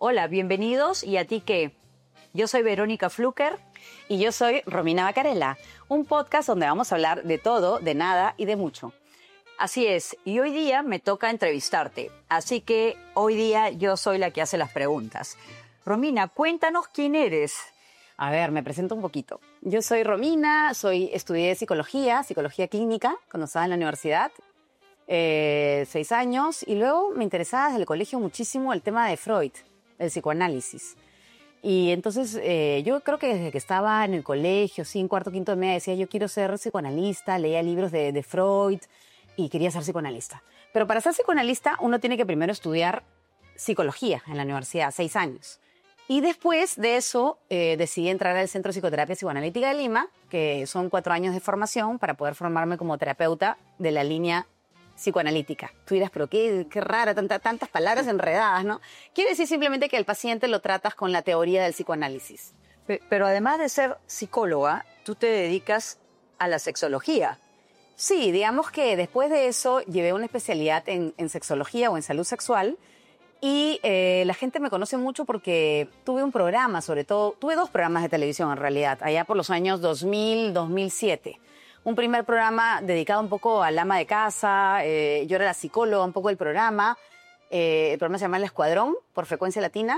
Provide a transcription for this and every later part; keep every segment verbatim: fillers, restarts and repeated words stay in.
Hola, bienvenidos. ¿Y a ti qué? Yo soy Verónica Fluker. Y yo soy Romina Bacarella, un podcast donde vamos a hablar de todo, de nada y de mucho. Así es, y hoy día me toca entrevistarte, así que hoy día yo soy la que hace las preguntas. Romina, cuéntanos quién eres. A ver, me presento un poquito. Yo soy Romina, soy, estudié psicología, psicología clínica, cuando estaba en la universidad, eh, seis años, y luego me interesaba desde el colegio muchísimo el tema de Freud, el psicoanálisis. Y entonces eh, yo creo que desde que estaba en el colegio, sí, en cuarto, quinto de media, decía yo quiero ser psicoanalista, leía libros de, de Freud y quería ser psicoanalista. Pero para ser psicoanalista uno tiene que primero estudiar psicología en la universidad, seis años. Y después de eso eh, decidí entrar al Centro de Psicoterapia Psicoanalítica de Lima, que son cuatro años de formación para poder formarme como terapeuta de la línea psicoanalítica. Tú dirás, pero qué, qué rara, tanta, tantas palabras enredadas, ¿no? Quiere decir simplemente que al paciente lo tratas con la teoría del psicoanálisis. Pero además de ser psicóloga, tú te dedicas a la sexología. Sí, digamos que después de eso llevé una especialidad en, en sexología o en salud sexual y eh, la gente me conoce mucho porque tuve un programa, sobre todo, tuve dos programas de televisión en realidad, allá por los años dos mil, dos mil siete. Un primer programa dedicado un poco al ama de casa, eh, yo era la psicóloga un poco del programa, eh, el programa se llama El Escuadrón, por Frecuencia Latina,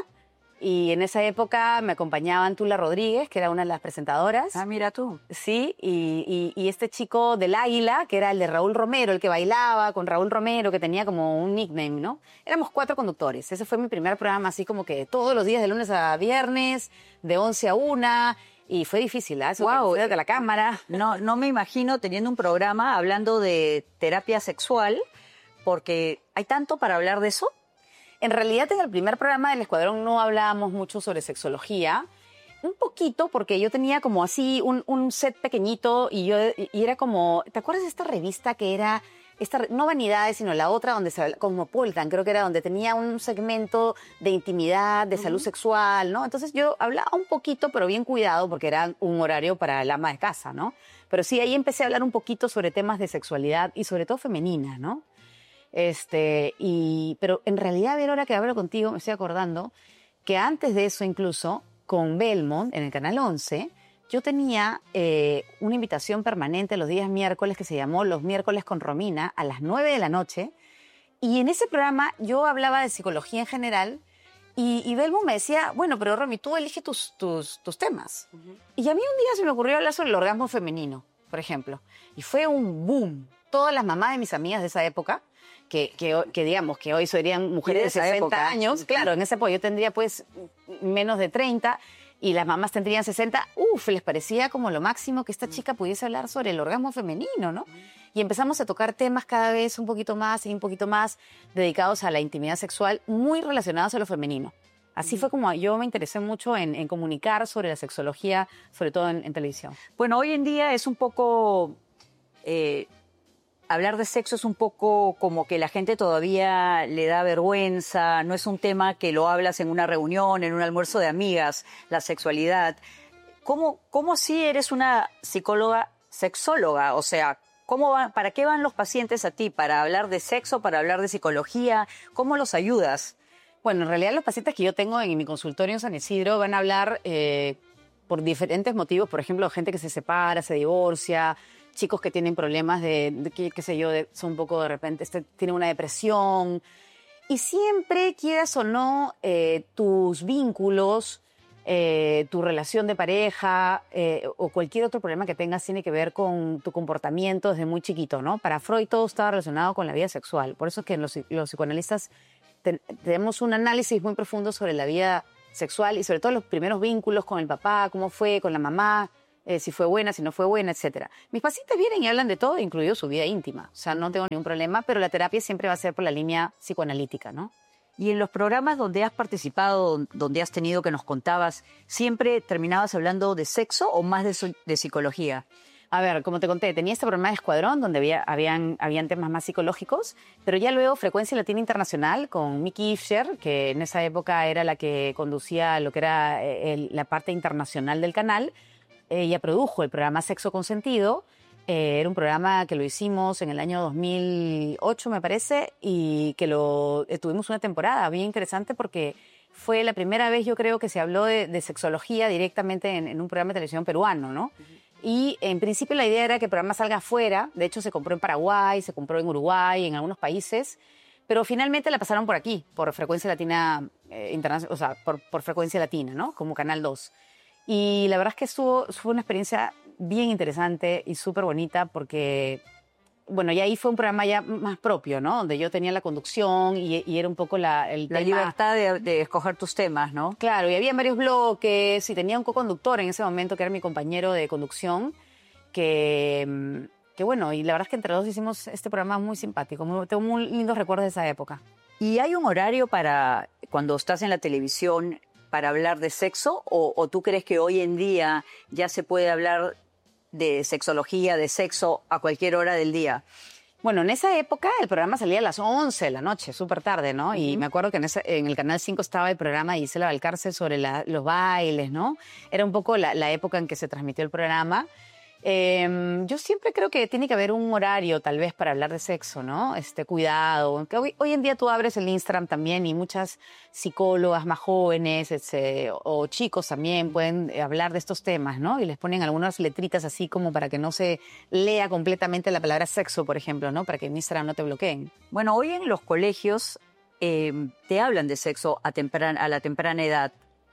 y en esa época me acompañaban Tula Rodríguez, que era una de las presentadoras. Ah, mira tú. Sí, y, y, y este chico del Águila, que era el de Raúl Romero, el que bailaba con Raúl Romero, que tenía como un nickname, ¿no? Éramos cuatro conductores, ese fue mi primer programa, así como que todos los días, de lunes a viernes, de once a una... Y fue difícil, ¿eh? Eso Wow, de la cámara. No, no me imagino teniendo un programa hablando de terapia sexual, porque hay tanto para hablar de eso. En realidad, en el primer programa del Escuadrón no hablábamos mucho sobre sexología. Un poquito, porque yo tenía como así un, un set pequeñito y yo y era como... ¿Te acuerdas de esta revista que era... Esta, no Vanidades, sino la otra, donde se, Cosmopolitan, creo que era, donde tenía un segmento de intimidad, de salud uh-huh. sexual, ¿no? Entonces yo hablaba un poquito, pero bien cuidado, porque era un horario para el ama de casa, ¿no? Pero sí, ahí empecé a hablar un poquito sobre temas de sexualidad y sobre todo femenina, ¿no? Este, y, pero en realidad, Ver, ahora que hablo contigo, me estoy acordando que antes de eso incluso, con Belmont, en el Canal once... Yo tenía eh, una invitación permanente los días miércoles que se llamó Los Miércoles con Romina a las nueve de la noche. Y en ese programa yo hablaba de psicología en general y, y Belmo me decía, bueno, pero Romy, tú elige tus, tus, tus temas. Uh-huh. Y a mí un día se me ocurrió hablar sobre el orgasmo femenino, por ejemplo. Y fue un boom. Todas las mamás de mis amigas de esa época, que, que, que digamos que hoy serían mujeres de sesenta época? años, claro, en esa época yo tendría pues menos de treinta... Y las mamás tendrían sesenta, uff, les parecía como lo máximo que esta chica pudiese hablar sobre el orgasmo femenino, ¿no? Y empezamos a tocar temas cada vez un poquito más y un poquito más dedicados a la intimidad sexual, muy relacionados a lo femenino. Así fue como yo me interesé mucho en, en comunicar sobre la sexología, sobre todo en, en televisión. Bueno, hoy en día es un poco... Eh, hablar de sexo es un poco como que la gente todavía le da vergüenza, no es un tema que lo hablas en una reunión, en un almuerzo de amigas, la sexualidad. ¿Cómo, cómo si eres una psicóloga sexóloga? O sea, ¿cómo va, ¿para qué van los pacientes a ti? ¿Para hablar de sexo, para hablar de psicología? ¿Cómo los ayudas? Bueno, en realidad los pacientes que yo tengo en mi consultorio en San Isidro van a hablar eh, por diferentes motivos, por ejemplo, gente que se separa, se divorcia, chicos que tienen problemas de, de qué, qué sé yo, de, son un poco de repente, este, tienen una depresión. Y siempre, quieras o no, eh, tus vínculos, eh, tu relación de pareja eh, o cualquier otro problema que tengas tiene que ver con tu comportamiento desde muy chiquito, ¿no? Para Freud todo estaba relacionado con la vida sexual. Por eso es que los, los psicoanalistas ten, tenemos un análisis muy profundo sobre la vida sexual y sobre todo los primeros vínculos con el papá, cómo fue, con la mamá, Eh, si fue buena, si no fue buena, etcétera. Mis pacientes vienen y hablan de todo, incluido su vida íntima. O sea, no tengo ningún problema, pero la terapia siempre va a ser por la línea psicoanalítica, ¿no? Y en los programas donde has participado, donde has tenido que nos contabas, ¿siempre terminabas hablando de sexo o más de, de psicología? A ver, como te conté, tenía este programa de Escuadrón donde había, habían, habían temas más psicológicos, pero ya luego Frecuencia Latina Internacional con Miki Ifsher, que en esa época era la que conducía lo que era el, la parte internacional del canal. Ella produjo el programa Sexo Consentido. Eh, era un programa que lo hicimos en el año dos mil ocho, me parece, y que lo eh, tuvimos una temporada bien interesante porque fue la primera vez, yo creo, que se habló de, de sexología directamente en, en un programa de televisión peruano, ¿no? Uh-huh. Y en principio la idea era que el programa salga afuera. De hecho, se compró en Paraguay, se compró en Uruguay, en algunos países. Pero finalmente la pasaron por aquí, por Frecuencia Latina eh, Internacional, o sea, por, por Frecuencia Latina, ¿no? Como Canal dos. Y la verdad es que estuvo, fue una experiencia bien interesante y súper bonita porque, bueno, y ahí fue un programa ya más propio, ¿no? Donde yo tenía la conducción y, y era un poco la... El la tema... libertad de, de escoger tus temas, ¿no? Claro, y había varios bloques y tenía un co-conductor en ese momento que era mi compañero de conducción que... que bueno, y la verdad es que entre los dos hicimos este programa muy simpático. Muy, tengo muy lindos recuerdos de esa época. ¿Y hay un horario para, cuando estás en la televisión, para hablar de sexo? ¿O, o tú crees que hoy en día ya se puede hablar de sexología, de sexo, a cualquier hora del día? Bueno, en esa época el programa salía a las once de la noche, súper tarde, ¿no? Uh-huh. Y me acuerdo que en, ese, en el Canal cinco estaba el programa de Gisela Valcárcel sobre la, los bailes, ¿no? Era un poco la, la época en que se transmitió el programa. Eh, yo siempre creo que tiene que haber un horario tal vez para hablar de sexo, ¿no? Este, cuidado. Que hoy, hoy en día tú abres el Instagram también y muchas psicólogas más jóvenes este, o, o chicos también pueden hablar de estos temas, ¿no? Y les ponen algunas letritas así como para que no se lea completamente la palabra sexo, por ejemplo, ¿no? Para que en Instagram no te bloqueen. Bueno, hoy en los colegios eh, te hablan de sexo a, tempran- a la temprana edad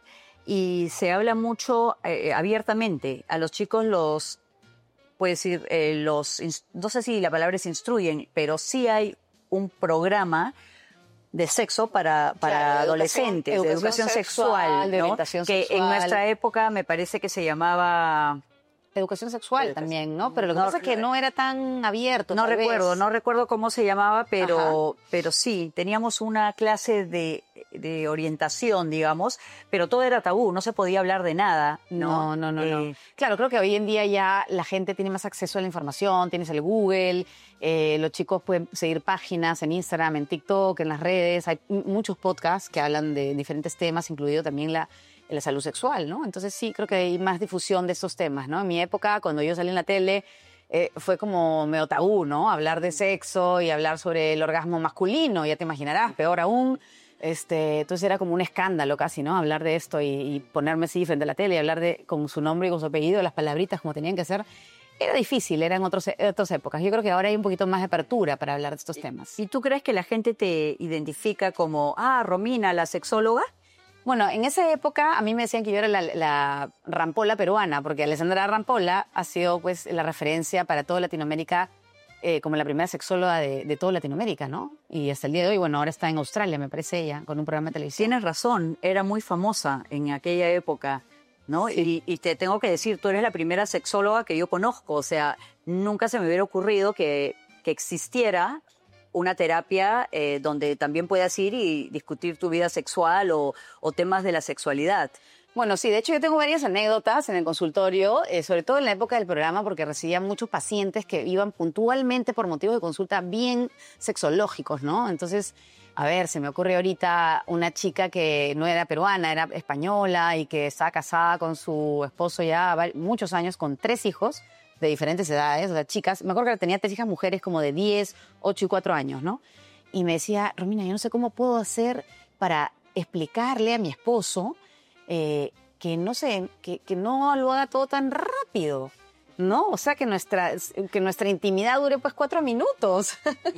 y se habla mucho eh, abiertamente. A los chicos los... puede decir, eh, los, no sé si la palabra es instruyen, pero sí hay un programa de sexo para, para claro, adolescentes, educación, de educación sexual, sexual, de ¿no? orientación que sexual. En nuestra época me parece que se llamaba... Educación sexual educación. También, ¿no? Pero lo que no, pasa es que no era tan abierto. No recuerdo, vez. no recuerdo cómo se llamaba, pero, pero sí, teníamos una clase de, de orientación, digamos, pero todo era tabú, no se podía hablar de nada. No, no, no, no. Eh, no. Claro, creo que hoy en día ya la gente tiene más acceso a la información, tienes el Google, eh, los chicos pueden seguir páginas en Instagram, en TikTok, en las redes, hay muchos podcasts que hablan de diferentes temas, incluido también la... la salud sexual, ¿no? Entonces sí, creo que hay más difusión de estos temas, ¿no? En mi época, cuando yo salí en la tele, eh, fue como medio tabú, ¿no? Hablar de sexo y hablar sobre el orgasmo masculino, ya te imaginarás, peor aún. Este, entonces era como un escándalo casi, ¿no? Hablar de esto y, y ponerme así frente a la tele y hablar de, con su nombre y con su apellido, las palabritas como tenían que ser. Era difícil, eran otros, otras épocas. Yo creo que ahora hay un poquito más de apertura para hablar de estos temas. ¿Y tú crees que la gente te identifica como, ah, Romina, la sexóloga? Bueno, en esa época a mí me decían que yo era la, la rampola peruana, porque Alessandra Rampola ha sido pues la referencia para toda Latinoamérica eh, como la primera sexóloga de, de toda Latinoamérica, ¿no? Y hasta el día de hoy, bueno, ahora está en Australia, me parece ella, con un programa de televisión. Tienes razón, era muy famosa en aquella época, ¿no? Sí. Y, y te tengo que decir, tú eres la primera sexóloga que yo conozco, o sea, nunca se me hubiera ocurrido que, que existiera una terapia eh, donde también puedas ir y discutir tu vida sexual o, o temas de la sexualidad. Bueno, sí, de hecho yo tengo varias anécdotas en el consultorio, eh, sobre todo en la época del programa, porque recibía muchos pacientes que iban puntualmente por motivos de consulta bien sexológicos, ¿no? Entonces, a ver, se me ocurre ahorita una chica que no era peruana, era española y que estaba casada con su esposo ya muchos años, con tres hijos de diferentes edades, o sea, chicas. Me acuerdo que tenía tres hijas mujeres como de diez, ocho y cuatro años, ¿no? Y me decía, Romina, yo no sé cómo puedo hacer para explicarle a mi esposo eh, que, no sé, que, que no lo haga todo tan rápido, ¿no? O sea, que nuestra, que nuestra intimidad dure pues cuatro minutos.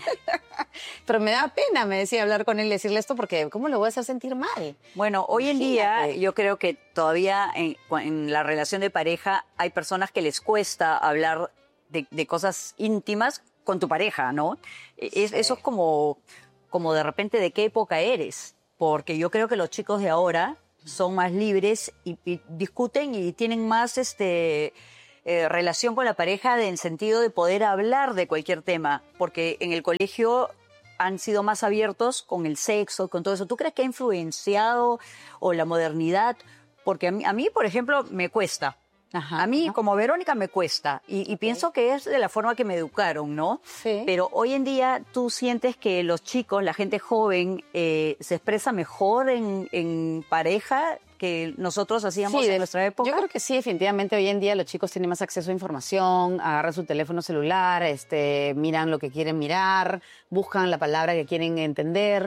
Pero me da pena, me decía, hablar con él y decirle esto porque ¿cómo lo voy a hacer sentir mal? Bueno, hoy en día yo creo que todavía en, en la relación de pareja hay personas que les cuesta hablar de, de cosas íntimas con tu pareja, ¿no? Es, sí. Eso es como, como de repente de qué época eres, porque yo creo que los chicos de ahora son más libres y, y discuten y tienen más este... Eh, relación con la pareja en el sentido de poder hablar de cualquier tema, porque en el colegio han sido más abiertos con el sexo, con todo eso. ¿Tú crees que ha influenciado o la modernidad? Porque a mí, a mí por ejemplo, me cuesta. Ajá, a mí, ajá. como Verónica, me cuesta. Y, y sí. pienso que es de la forma que me educaron, ¿no? Sí. Pero hoy en día tú sientes que los chicos, la gente joven, eh, se expresa mejor en, en pareja que nosotros hacíamos sí, en nuestra época. Yo creo que sí, definitivamente hoy en día los chicos tienen más acceso a información, agarran su teléfono celular, este, miran lo que quieren mirar, buscan la palabra que quieren entender.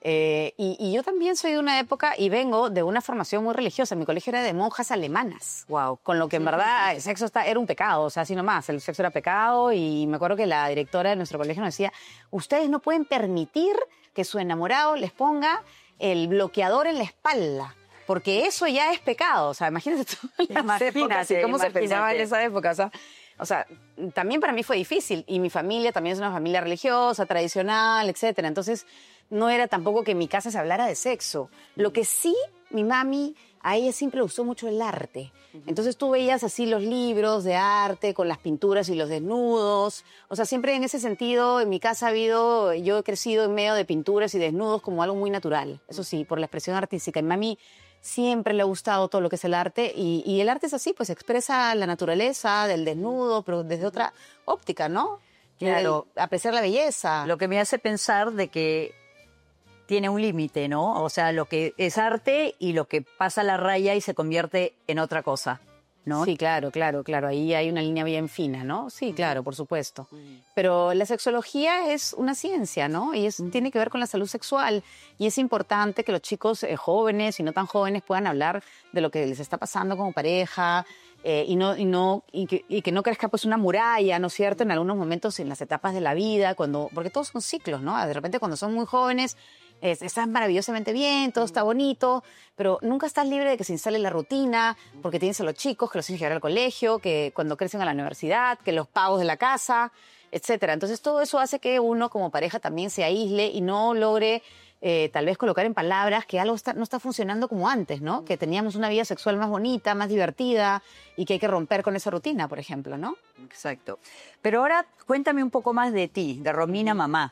Eh, y, y yo también soy de una época y vengo de una formación muy religiosa. Mi colegio era de monjas alemanas. Wow. Con lo que en verdad el sexo está, era un pecado, o sea, así nomás. El sexo era pecado y me acuerdo que la directora de nuestro colegio nos decía, ustedes no pueden permitir que su enamorado les ponga el bloqueador en la espalda. Porque eso ya es pecado. O sea, imagínate tú las épocas y cómo se pensaba en esa época. O sea, o sea, también para mí fue difícil. Y mi familia también es una familia religiosa, tradicional, etcétera. Entonces, no era tampoco que en mi casa se hablara de sexo. Lo que sí, mi mami, a ella siempre le gustó mucho el arte. Entonces tú veías así los libros de arte con las pinturas y los desnudos. O sea, siempre en ese sentido, en mi casa ha habido, yo he crecido en medio de pinturas y desnudos como algo muy natural. Eso sí, por la expresión artística. Y mami siempre le ha gustado todo lo que es el arte. Y, y el arte es así, pues expresa la naturaleza del desnudo, pero desde otra óptica, ¿no? Claro. El, apreciar la belleza. Lo que me hace pensar de que tiene un límite, ¿no? O sea, lo que es arte y lo que pasa la raya y se convierte en otra cosa, ¿no? Sí, claro, claro, claro. Ahí hay una línea bien fina, ¿no? Sí, claro, por supuesto. Pero la sexología es una ciencia, ¿no? Y es, tiene que ver con la salud sexual. Y es importante que los chicos eh, jóvenes y no tan jóvenes puedan hablar de lo que les está pasando como pareja, Eh, y, no, y, no, y, que, y que no crezca pues una muralla, ¿no es cierto?, en algunos momentos en las etapas de la vida, cuando, porque todos son ciclos, ¿no? De repente cuando son muy jóvenes eh, estás maravillosamente bien, todo está bonito, pero nunca estás libre de que se instale la rutina, porque tienes a los chicos que los tienes que llevar al colegio, que cuando crecen a la universidad, que los pagos de la casa, etcétera. Entonces todo eso hace que uno como pareja también se aísle y no logre Eh, tal vez colocar en palabras que algo está, no está funcionando como antes, ¿no? Que teníamos una vida sexual más bonita, más divertida y que hay que romper con esa rutina, por ejemplo, ¿no? Exacto. Pero ahora cuéntame un poco más de ti, de Romina mamá.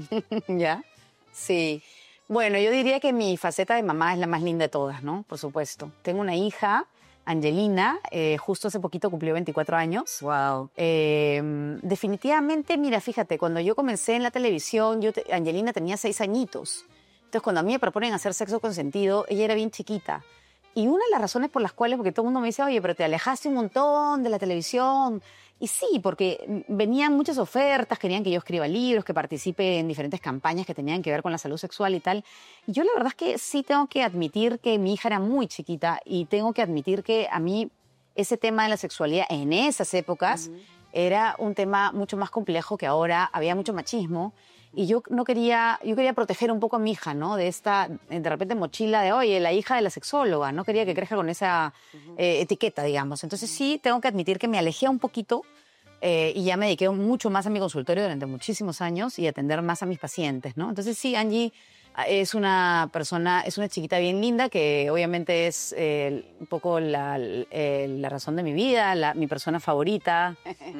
¿Ya? Sí. Bueno, yo diría que mi faceta de mamá es la más linda de todas, ¿no? Por supuesto. Tengo una hija, Angelina, eh, justo hace poquito cumplió veinticuatro años. Wow. Eh, definitivamente, mira, fíjate, cuando yo comencé en la televisión, yo te, Angelina tenía seis añitos. Entonces, cuando a mí me proponen hacer sexo consentido, ella era bien chiquita. Y una de las razones por las cuales, porque todo el mundo me dice, oye, pero te alejaste un montón de la televisión. Y sí, porque venían muchas ofertas, querían que yo escriba libros, que participe en diferentes campañas que tenían que ver con la salud sexual y tal. Y yo la verdad es que sí tengo que admitir que mi hija era muy chiquita y tengo que admitir que a mí ese tema de la sexualidad en esas épocas uh-huh. era un tema mucho más complejo que ahora, había mucho machismo. Y yo no quería, yo quería proteger un poco a mi hija, ¿no? De esta, de repente, mochila de, oye, la hija de la sexóloga. No quería que crezca con esa eh, etiqueta, digamos. Entonces sí, tengo que admitir que me alejé un poquito eh, y ya me dediqué mucho más a mi consultorio durante muchísimos años y atender más a mis pacientes, ¿no? Entonces sí, Angie es una persona, es una chiquita bien linda que obviamente es eh, un poco la, eh, la razón de mi vida, la, mi persona favorita.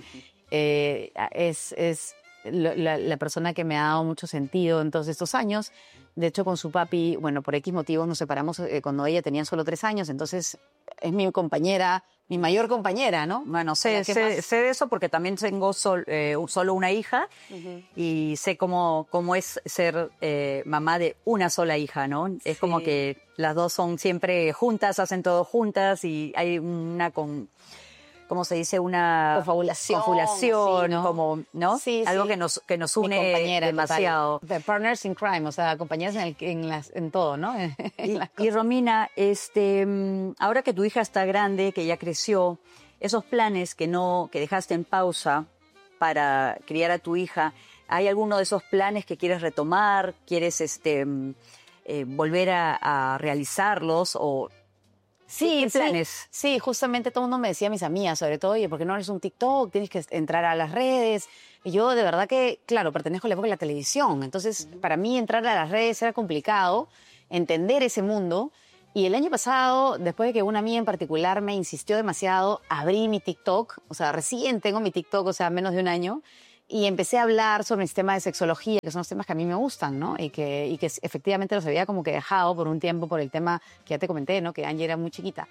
eh, es... es La, la persona que me ha dado mucho sentido en todos estos años. De hecho, con su papi, bueno, por X motivos nos separamos eh, cuando ella tenía solo tres años, entonces es mi compañera, mi mayor compañera, ¿no? Bueno, sé, sé, sé de eso porque también tengo sol, eh, solo una hija uh-huh. y sé cómo, cómo es ser eh, mamá de una sola hija, ¿no? Es sí. como que las dos son siempre juntas, hacen todo juntas y hay una con... ¿Cómo se dice? Una confabulación, confabulación sí, ¿no? Como, ¿no? Sí, Algo sí. que nos que nos une demasiado. The partners in crime, o sea, compañeras en, el, en, las, en todo, ¿no? y, y Romina, este, ahora que tu hija está grande, que ya creció, esos planes que no que dejaste en pausa para criar a tu hija, ¿hay alguno de esos planes que quieres retomar? ¿Quieres este eh, volver a, a realizarlos o Sí, ¿Qué planes? Sí, sí, justamente todo el mundo me decía, mis amigas, sobre todo, oye, ¿por qué no eres un TikTok? Tienes que entrar a las redes. Y yo, de verdad que, claro, pertenezco a la época de la televisión. Entonces, uh-huh. para mí entrar a las redes era complicado, entender ese mundo. Y el año pasado, después de que una amiga en particular me insistió demasiado, abrí mi TikTok. O sea, recién tengo mi TikTok, o sea, menos de un año. Y empecé a hablar sobre mis temas de sexología, que son los temas que a mí me gustan, ¿no? Y que, y que efectivamente los había como que dejado por un tiempo por el tema que ya te comenté, ¿no? Que Angie era muy chiquita.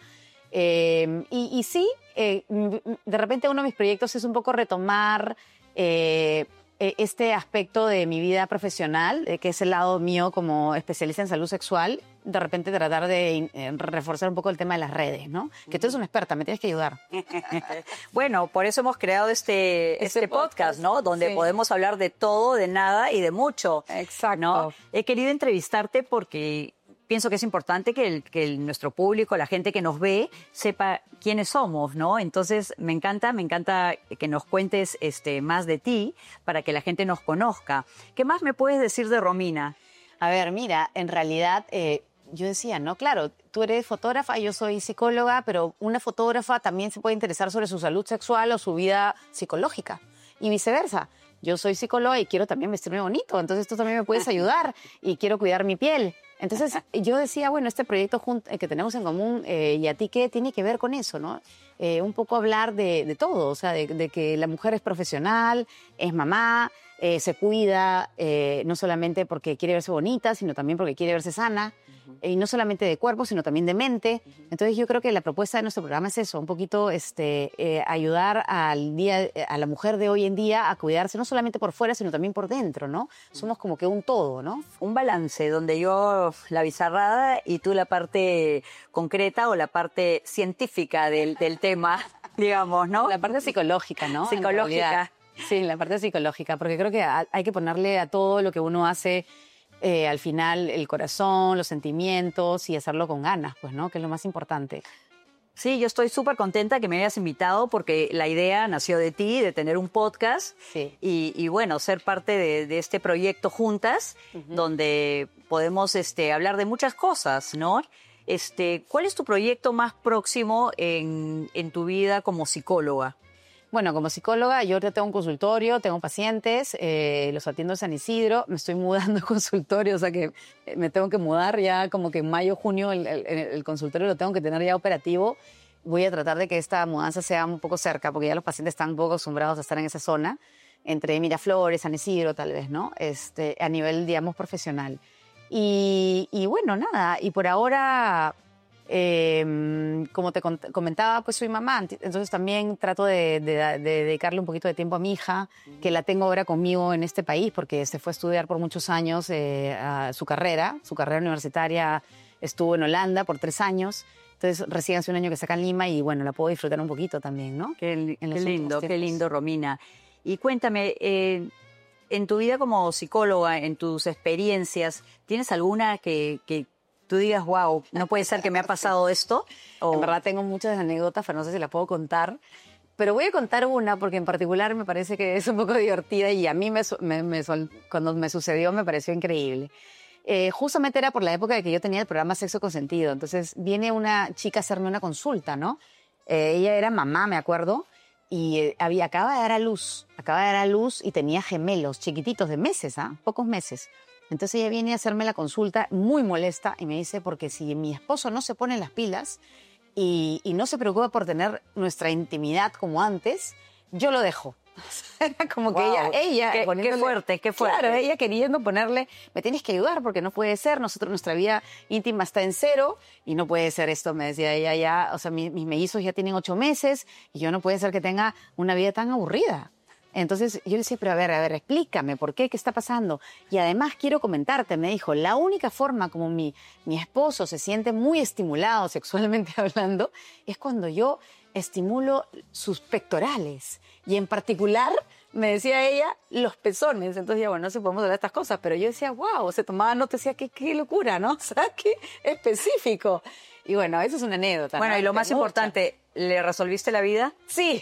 Eh, y, y sí, eh, de repente uno de mis proyectos es un poco retomar eh, eh, este aspecto de mi vida profesional, eh, que es el lado mío como especialista en salud sexual, de repente tratar de eh, reforzar un poco el tema de las redes, ¿no? Que tú eres una experta, me tienes que ayudar. Bueno, por eso hemos creado este, este, este podcast, podcast, ¿no? Donde sí. podemos hablar de todo, de nada y de mucho. Exacto. ¿No? He querido entrevistarte porque pienso que es importante que, el, que el, nuestro público, la gente que nos ve, sepa quiénes somos, ¿no? Entonces, me encanta, me encanta que nos cuentes este, más de ti para que la gente nos conozca. ¿Qué más me puedes decir de Romina? A ver, mira, en realidad... Eh, yo decía, no, claro, tú eres fotógrafa, yo soy psicóloga, pero una fotógrafa también se puede interesar sobre su salud sexual o su vida psicológica y viceversa. Yo soy psicóloga y quiero también vestirme bonito, entonces tú también me puedes ayudar y quiero cuidar mi piel. Entonces yo decía, bueno, este proyecto que tenemos en común, eh, ¿y a ti qué tiene que ver con eso, no? Eh, un poco hablar de, de todo, o sea, de, de que la mujer es profesional, es mamá, eh, se cuida, eh, no solamente porque quiere verse bonita, sino también porque quiere verse sana. Y no solamente de cuerpo, sino también de mente. Entonces yo creo que la propuesta de nuestro programa es eso, un poquito este, eh, ayudar al día, a la mujer de hoy en día a cuidarse, no solamente por fuera, sino también por dentro, ¿no? Somos como que un todo, ¿no? Un balance, donde yo la bizarrada y tú la parte concreta o la parte científica del, del tema, digamos, ¿no? La parte psicológica, ¿no? Psicológica. Sí, la parte psicológica, porque creo que hay que ponerle a todo lo que uno hace... Eh, al final el corazón, los sentimientos y hacerlo con ganas, pues, ¿no? Que es lo más importante. Sí, yo estoy súper contenta que me hayas invitado porque la idea nació de ti, de tener un podcast sí. y, y, bueno, ser parte de, de este proyecto juntas, uh-huh. donde podemos este, hablar de muchas cosas, ¿no? Este, ¿cuál es tu proyecto más próximo en, en tu vida como psicóloga? Bueno, como psicóloga, yo ahorita tengo un consultorio, tengo pacientes, eh, los atiendo en San Isidro, me estoy mudando de consultorio, o sea que me tengo que mudar ya como que en mayo, junio el, el, el consultorio lo tengo que tener ya operativo. Voy a tratar de que esta mudanza sea un poco cerca, porque ya los pacientes están un poco acostumbrados a estar en esa zona, entre Miraflores, San Isidro tal vez, ¿no? Este, a nivel, digamos, profesional. Y, y bueno, nada, y por ahora... Eh, como te comentaba, pues soy mamá, entonces también trato de, de, de dedicarle un poquito de tiempo a mi hija, que la tengo ahora conmigo en este país, porque se fue a estudiar por muchos años eh, a su carrera, su carrera universitaria estuvo en Holanda por tres años, entonces recién hace un año que está acá en Lima y bueno, la puedo disfrutar un poquito también, ¿no? Qué, qué lindo, qué lindo, Romina. Y cuéntame, eh, en tu vida como psicóloga, en tus experiencias, ¿tienes alguna que... que tú digas, wow, no puede ser que me ha pasado esto? O... En verdad tengo muchas anécdotas, pero no sé si las puedo contar. Pero voy a contar una porque en particular me parece que es un poco divertida y a mí me, me, me, cuando me sucedió me pareció increíble. Eh, justamente era por la época de que yo tenía el programa Sexo Consentido. Entonces viene una chica a hacerme una consulta, ¿no? Eh, ella era mamá, me acuerdo, y eh, había, acaba de dar a luz, acaba de dar a luz y tenía gemelos chiquititos de meses, ¿ah? Pocos meses. Entonces ella viene a hacerme la consulta muy molesta y me dice, porque si mi esposo no se pone las pilas y, y no se preocupa por tener nuestra intimidad como antes, yo lo dejo. Era como wow. que ella... ella qué, qué fuerte, qué fuerte. Claro, ella queriendo ponerle, me tienes que ayudar porque no puede ser, nosotros, nuestra vida íntima está en cero y no puede ser esto, me decía ella ya, o sea, mis, mis mellizos ya tienen ocho meses y yo no puede ser que tenga una vida tan aburrida. Entonces yo le decía, pero a ver, a ver, explícame, ¿por qué? ¿Qué está pasando? Y además quiero comentarte, me dijo, la única forma como mi, mi esposo se siente muy estimulado sexualmente hablando es cuando yo estimulo sus pectorales. Y en particular, me decía ella, los pezones. Entonces ya, bueno, no sé, podemos hablar de estas cosas, pero yo decía, wow, se tomaba nota, decía, qué, qué locura, ¿no? O sea, qué específico. Y bueno, eso es una anécdota. Bueno, ¿no? y lo más mucha. importante, ¿le resolviste la vida? Sí.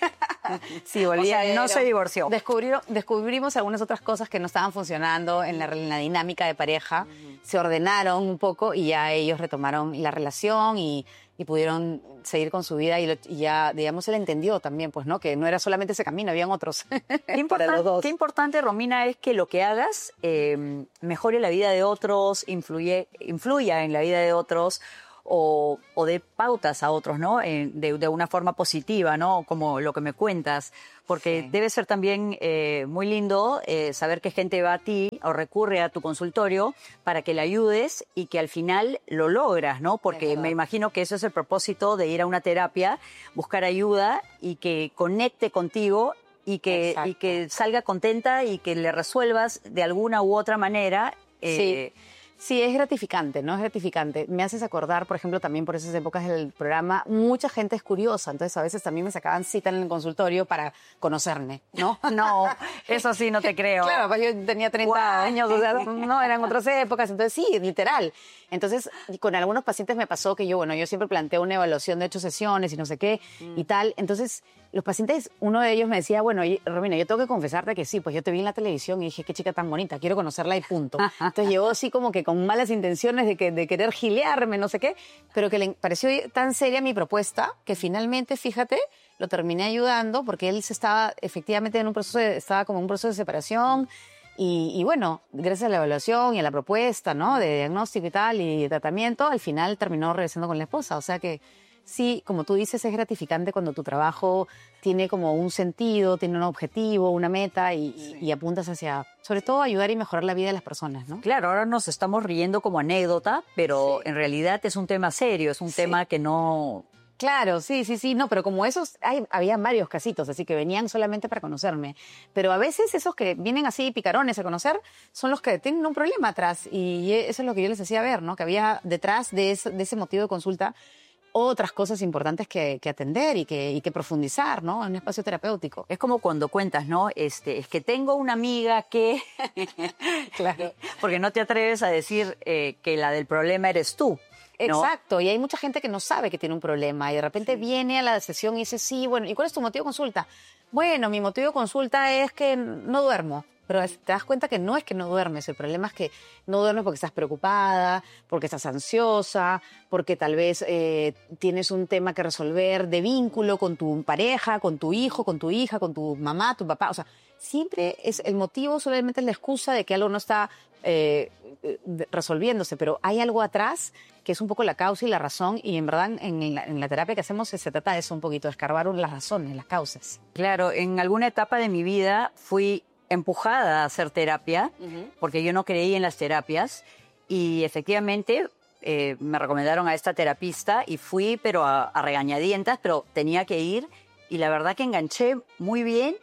Sí, volví o sea, no se divorció. Descubrieron, descubrimos algunas otras cosas que no estaban funcionando en la, en la dinámica de pareja. Uh-huh. Se ordenaron un poco y ya ellos retomaron la relación y, y pudieron seguir con su vida. Y, lo, y ya, digamos, él entendió también, pues, ¿no? Que no era solamente ese camino, habían otros. Qué, importan, los dos. Qué importante, Romina, es que lo que hagas eh, mejore la vida de otros, influye, influya en la vida de otros. O, o de pautas a otros, ¿no? Eh, de, de una forma positiva, ¿no? Como lo que me cuentas. Porque sí. Debe ser también eh, muy lindo eh, saber que gente va a ti o recurre a tu consultorio para que le ayudes y que al final lo logras, ¿no? Porque me imagino que eso es el propósito de ir a una terapia, buscar ayuda y que conecte contigo y que, Exacto. y que salga contenta y que le resuelvas de alguna u otra manera. Eh, Sí. Sí, es gratificante, ¿no? Es gratificante. Me haces acordar, por ejemplo, también por esas épocas del programa, mucha gente es curiosa, entonces a veces también me sacaban cita en el consultorio para conocerme, ¿no? No, eso sí no te creo. Claro, pues yo tenía treinta años, o sea, no, eran otras épocas, entonces sí, literal. Entonces, con algunos pacientes me pasó que yo, bueno, yo siempre planteo una evaluación de ocho sesiones y no sé qué mm. y tal. Entonces, los pacientes, uno de ellos me decía, bueno, Romina, yo tengo que confesarte que sí, pues yo te vi en la televisión y dije, qué chica tan bonita, quiero conocerla y punto. Entonces llegó así como que con malas intenciones de, que, de querer gilearme, no sé qué, pero que le pareció tan seria mi propuesta que finalmente, fíjate, lo terminé ayudando porque él se estaba efectivamente en un proceso, de, estaba como en un proceso de separación. Y, y bueno, gracias a la evaluación y a la propuesta, ¿no? De diagnóstico y tal, y de tratamiento, al final terminó regresando con la esposa. O sea que sí, como tú dices, es gratificante cuando tu trabajo tiene como un sentido, tiene un objetivo, una meta y, sí. y, y apuntas hacia, sobre todo, ayudar y mejorar la vida de las personas, ¿no? Claro, ahora nos estamos riendo como anécdota, pero sí. en realidad es un tema serio, es un sí. tema que no... Claro, sí, sí, sí, no, pero como esos, hay, había varios casitos, así que venían solamente para conocerme. Pero a veces esos que vienen así picarones a conocer son los que tienen un problema atrás y eso es lo que yo les hacía ver, ¿no? Que había detrás de ese, de ese motivo de consulta otras cosas importantes que, que atender y que, y que profundizar, ¿no? En un espacio terapéutico. Es como cuando cuentas, ¿no? Este, es que tengo una amiga que... Claro. Porque no te atreves a decir eh, que la del problema eres tú. ¿no? Exacto, y hay mucha gente que no sabe que tiene un problema y de repente sí. viene a la sesión y dice, sí, bueno, ¿y cuál es tu motivo de consulta? Bueno, mi motivo de consulta es que no duermo. Pero te das cuenta que no es que no duermes, el problema es que no duermes porque estás preocupada, porque estás ansiosa, porque tal vez eh, tienes un tema que resolver de vínculo con tu pareja, con tu hijo, con tu hija, con tu mamá, tu papá. O sea, siempre es el motivo, solamente es la excusa de que algo no está eh, resolviéndose, pero hay algo atrás que es un poco la causa y la razón, y en verdad en la, en la terapia que hacemos se trata de eso un poquito, de escarbar las razones, las causas. Claro, en alguna etapa de mi vida fui empujada a hacer terapia, uh-huh. porque yo no creía en las terapias y efectivamente eh, me recomendaron a esta terapista y fui, pero a, a regañadientas, pero tenía que ir y la verdad que enganché muy bien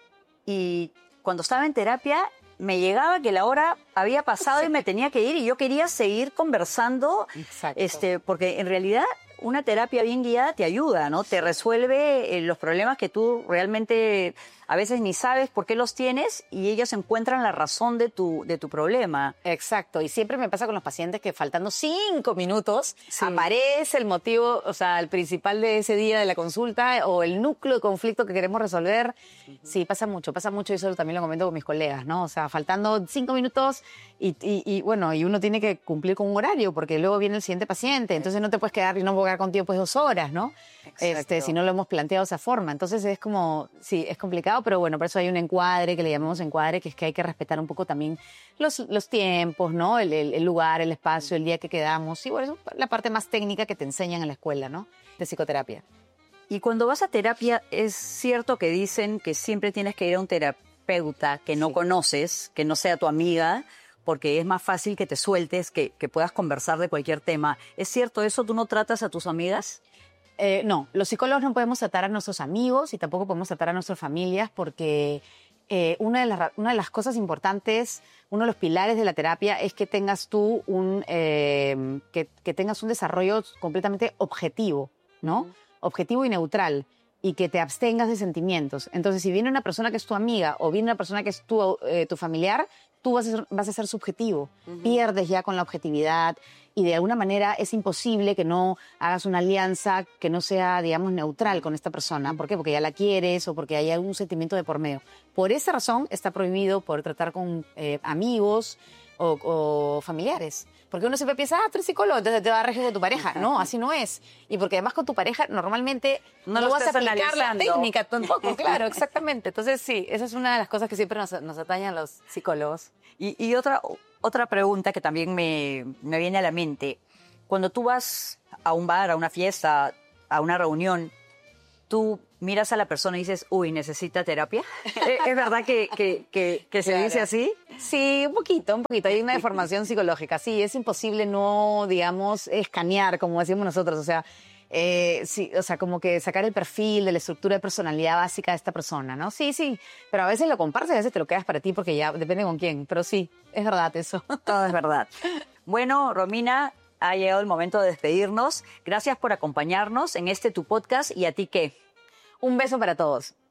y cuando estaba en terapia me llegaba que la hora había pasado sí. y me tenía que ir y yo quería seguir conversando, este, porque en realidad una terapia bien guiada te ayuda, ¿no? Te resuelve eh, los problemas que tú realmente a veces ni sabes por qué los tienes y ellos encuentran la razón de tu, de tu problema. Exacto, y siempre me pasa con los pacientes que faltando cinco minutos sí. aparece el motivo, o sea, el principal de ese día de la consulta o el núcleo de conflicto que queremos resolver. Uh-huh. Sí, pasa mucho, pasa mucho y eso también lo comento con mis colegas, ¿no? O sea, faltando cinco minutos y, y, y bueno, y uno tiene que cumplir con un horario porque luego viene el siguiente paciente, entonces no te puedes quedar y no puedo quedar contigo pues dos horas, ¿no? Este, si no lo hemos planteado de esa forma. Entonces es como, sí, es complicado, pero bueno, por eso hay un encuadre, que le llamamos encuadre, que es que hay que respetar un poco también los, los tiempos, ¿no? El, el, el lugar, el espacio, el día que quedamos. Y bueno, eso es la parte más técnica que te enseñan en la escuela, ¿no? De psicoterapia. Y cuando vas a terapia, es cierto que dicen que siempre tienes que ir a un terapeuta que no sí. conoces, que no sea tu amiga, porque es más fácil que te sueltes, que, que puedas conversar de cualquier tema. ¿Es cierto eso? ¿Tú no tratas a tus amigas? Eh, no, los psicólogos no podemos tratar a nuestros amigos y tampoco podemos tratar a nuestras familias porque eh, una, de las, una de las cosas importantes, uno de los pilares de la terapia es que tengas tú un, eh, que, que tengas un desarrollo completamente objetivo, ¿no? Uh-huh. Objetivo y neutral. Y que te abstengas de sentimientos. Entonces, si viene una persona que es tu amiga o viene una persona que es tu, eh, tu familiar, tú vas a ser, vas a ser subjetivo. Uh-huh. Pierdes ya con la objetividad y de alguna manera es imposible que no hagas una alianza que no sea, digamos, neutral con esta persona. ¿Por qué? Porque ya la quieres o porque hay algún sentimiento de por medio. Por esa razón está prohibido poder tratar con eh, amigos o, o familiares. Porque uno siempre piensa, ah, tú eres psicólogo, entonces te va a regir con tu pareja. No, así no es. Y porque además con tu pareja normalmente no, no vas a aplicar analizando. La técnica tampoco, claro, exactamente. Entonces sí, esa es una de las cosas que siempre nos, nos atañen a los psicólogos. Y, y otra, otra pregunta que también me, me viene a la mente. Cuando tú vas a un bar, a una fiesta, a una reunión, tú miras a la persona y dices, uy, ¿necesita terapia? ¿Es verdad que, que, que, que se claro. dice así? Sí, un poquito, un poquito. Hay una deformación psicológica. Sí, es imposible no, digamos, escanear, como decimos nosotros. O sea, Eh, sí, o sea, como que sacar el perfil de la estructura de personalidad básica de esta persona, ¿no? Sí, sí, pero a veces lo compartes y a veces te lo quedas para ti porque ya depende con quién, pero sí, es verdad eso. Todo es verdad. Bueno, Romina, ha llegado el momento de despedirnos. Gracias por acompañarnos en este Tu Podcast y a ti qué. Un beso para todos.